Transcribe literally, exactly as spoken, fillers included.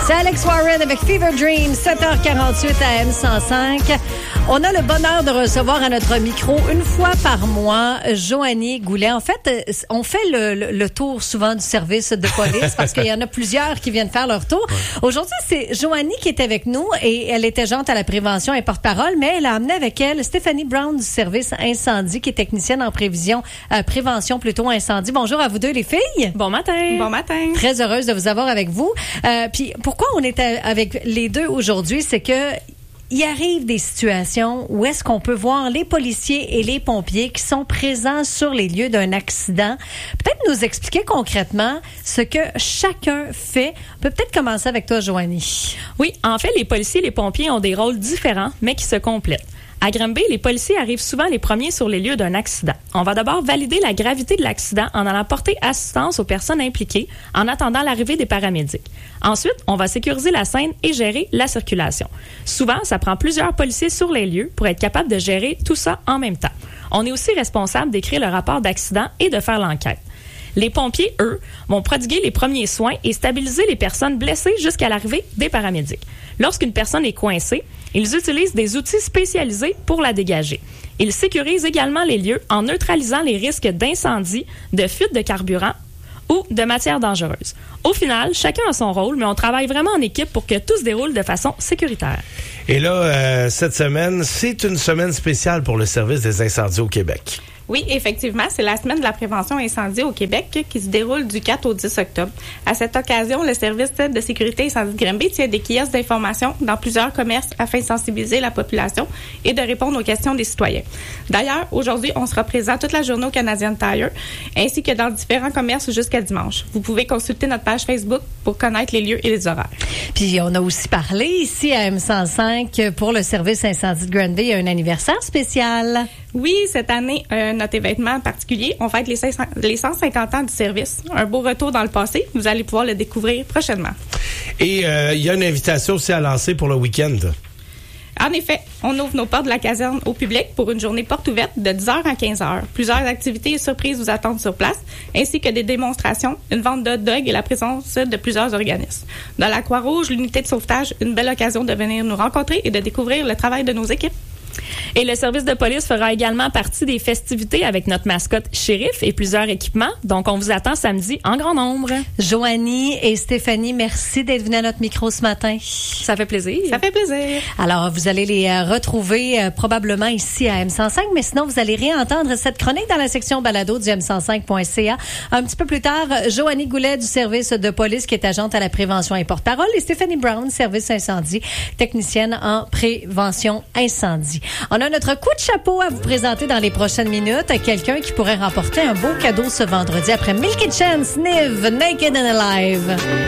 C'est Alex Warren avec Fever Dream, sept heures quarante-huit à M cent cinq. On a le bonheur de recevoir à notre micro une fois par mois Joanie Goulet. En fait, on fait le, le, le tour souvent du service de police parce qu'il y en a plusieurs qui viennent faire leur tour. Ouais. Aujourd'hui, c'est Joanie qui est avec nous et elle est agente à la prévention et porte-parole, mais elle a amené avec elle Stéphanie Brown du service incendie qui est technicienne en prévision, euh, prévention plutôt incendie. Bonjour à vous deux les filles. Bon matin. Bon matin. Très heureuse de vous avoir avec vous. Euh, puis pourquoi on est avec les deux aujourd'hui, c'est que il arrive des situations où est-ce qu'on peut voir les policiers et les pompiers qui sont présents sur les lieux d'un accident. Peut-être nous expliquer concrètement ce que chacun fait. On peut peut-être commencer avec toi, Joanie. Oui, en fait, les policiers et les pompiers ont des rôles différents, mais qui se complètent. À Granby, les policiers arrivent souvent les premiers sur les lieux d'un accident. On va d'abord valider la gravité de l'accident en allant porter assistance aux personnes impliquées en attendant l'arrivée des paramédics. Ensuite, on va sécuriser la scène et gérer la circulation. Souvent, ça prend plusieurs policiers sur les lieux pour être capable de gérer tout ça en même temps. On est aussi responsable d'écrire le rapport d'accident et de faire l'enquête. Les pompiers, eux, vont prodiguer les premiers soins et stabiliser les personnes blessées jusqu'à l'arrivée des paramédics. Lorsqu'une personne est coincée, ils utilisent des outils spécialisés pour la dégager. Ils sécurisent également les lieux en neutralisant les risques d'incendie, de fuite de carburant ou de matières dangereuses. Au final, chacun a son rôle, mais on travaille vraiment en équipe pour que tout se déroule de façon sécuritaire. Et là, euh, cette semaine, c'est une semaine spéciale pour le service des incendies au Québec. Oui, effectivement, c'est la semaine de la prévention incendie au Québec qui se déroule du quatre au dix octobre. À cette occasion, le service de sécurité incendie de Granby tient des kiosques d'information dans plusieurs commerces afin de sensibiliser la population et de répondre aux questions des citoyens. D'ailleurs, aujourd'hui, on sera présent toute la journée au Canadian Tire ainsi que dans différents commerces jusqu'à dimanche. Vous pouvez consulter notre page Facebook pour connaître les lieux et les horaires. Puis on a aussi parlé ici à M cent cinq pour le service incendie de Granby. Il y a un anniversaire spécial. Oui, cette année, euh, notre événement particulier, on fête les, cinq cents, les cent cinquante ans du service. Un beau retour dans le passé. Vous allez pouvoir le découvrir prochainement. Et il euh, y a une invitation aussi à lancer pour le week-end. En effet, on ouvre nos portes de la caserne au public pour une journée porte ouverte de dix heures à quinze heures. Plusieurs activités et surprises vous attendent sur place, ainsi que des démonstrations, une vente de hot dog et la présence de plusieurs organismes. Dans la Croix-Rouge, l'unité de sauvetage, une belle occasion de venir nous rencontrer et de découvrir le travail de nos équipes. Et le service de police fera également partie des festivités avec notre mascotte shérif et plusieurs équipements. Donc, on vous attend samedi en grand nombre. Joanie et Stéphanie, merci d'être venues à notre micro ce matin. Ça fait plaisir. Ça fait plaisir. Alors, vous allez les euh, retrouver euh, probablement ici à M cent cinq, mais sinon, vous allez réentendre cette chronique dans la section balado du M cent cinq point C A. Un petit peu plus tard, Joanie Goulet du service de police qui est agente à la prévention et porte-parole et Stéphanie Brown, service incendie, technicienne en prévention incendie. On a notre coup de chapeau à vous présenter dans les prochaines minutes. Quelqu'un qui pourrait remporter un beau cadeau ce vendredi après Milky Chance, Niv, Naked and Alive.